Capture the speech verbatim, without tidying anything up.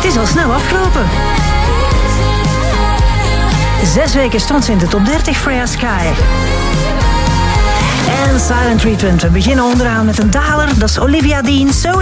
is al snel afgelopen. Zes weken stond ze in de top dertig, Freya Sky. En Silent Treatment. We beginnen onderaan met een daler. Dat is Olivia Dean. So